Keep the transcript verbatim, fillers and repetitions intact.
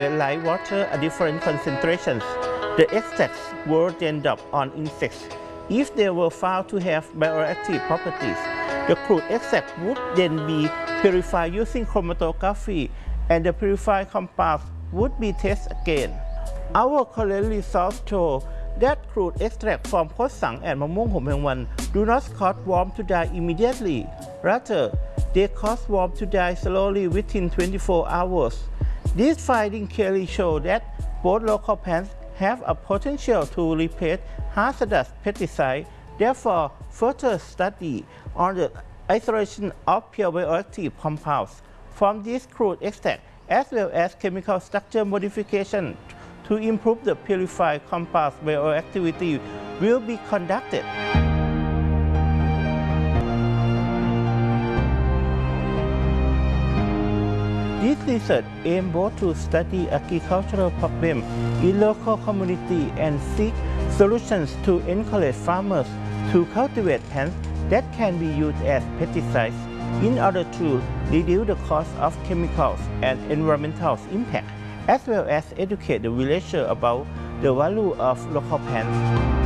like water at different concentrations. The extracts were then dumped on insects. If they were found to have bioactive properties, the crude extract would then be purified using chromatography, and the purified compounds would be tested again. Our current results show that crude extract from Khotsang and Mah Muang Hom Haeng Wan do not cause worms to die immediately. Rather, they cause worms to die slowly within twenty-four hours. This finding clearly show that both local plants have a potential to replace hazardous pesticides. Therefore, further study on the isolation of pure bioactive compounds from this crude extract, as well as chemical structure modification to improve the purified compound's bioactivity, will be conducted. This research aims both to study agricultural problems in local community and seek solutions to encourage farmers to cultivate plants that can be used as pesticides in order to reduce the cost of chemicals and environmental impact, as well as educate the villagers about the value of local plants.